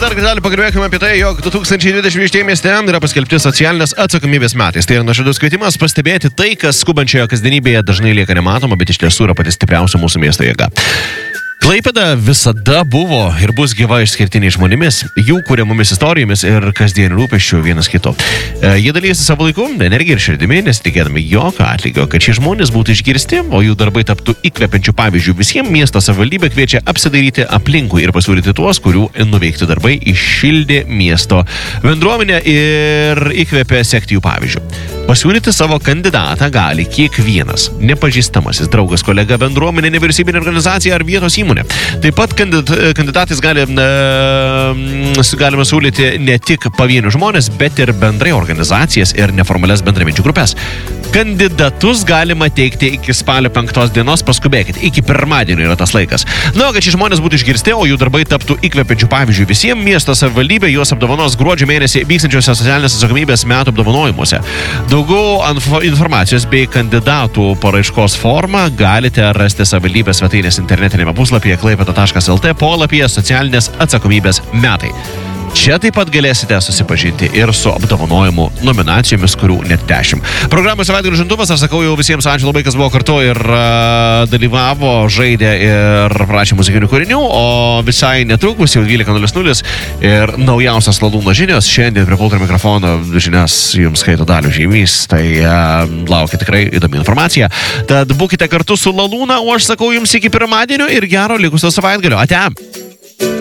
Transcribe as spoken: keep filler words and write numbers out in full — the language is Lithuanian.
dar kartelį pakalbėkime apie tai, jog du tūkstančiai dvidešimt šešti mieste yra paskelbti socialinės atsakomybės metais. Tai yra nuoširdus kvietimas pastebėti tai, kas skubančioje kasdienybėje dažnai lieka nematoma, bet iš tiesų yra pati stipriausia mūsų miesto jėga. Klaipėda visada buvo ir bus gyva išskirtiniais žmonėmis, jų kuriamomis istorijomis ir kasdienių rūpesčių vienas kito. E, jie dalyjasi savo laiku, energiją ir širdimi, nesitikėdami jokio atlygio, kad šie žmonės būtų išgirsti, o jų darbai taptų įkvepiančių pavyzdžių. Visiems miesto savivaldybė kviečia apsidairyti aplinkui ir pasiūlyti tuos, kurių nuveikti darbai iššildė miesto bendruomenę ir įkvėpė sekti jų pavyzdžių. Pasiūlyti savo kandidatą gali kiekvienas nepažįstamasis draugas, kolega, bendruomenė, nevyriausybinė organizacija ar vietos įmonė. Taip pat kandidat, kandidatais gali, e, galima siūlyti ne tik pavienių žmonės, bet ir bendrai organizacijas ir neformalias bendraminčių grupės. Kandidatus galima teikti iki spalio penktos dienos, paskubėkit, iki pirmadienio yra tas laikas. Na, kad šie žmonės būtų išgirsti, o jų darbai taptų įkvepiančių pavyzdžių visiems, miesto savivaldybė juos apdovanos gruodžio mėnesį vykstančiuose socialinės atsakomybės metų apdovanojimuose. Daugiau informacijos bei kandidatų paraiškos formą galite rasti savivaldybės svetainės internetinėme puslapyje klaipėda taškas el tė polapyje socialinės atsakomybės metai. Čia taip pat galėsite susipažinti ir su apdovanojimų nominacijomis, kurių net dešimt. Programos savaitgalio žintuvas, aš sakau jau visiems ačiū labai, kas buvo kartu ir uh, dalyvavo, žaidė ir prašė muzikinių kūrinių, o visai netrukus jau dvylika nulis nulis ir naujausias Lalūno žinios. Šiandien prie pulto mikrofono žinias jums skaito Dalius Žeimys, tai uh, laukia tikrai įdomi informacija. Tad būkite kartu su Lalūna, o aš sakau jums iki pirmadienio ir gero likusio savaitgalio. Ate!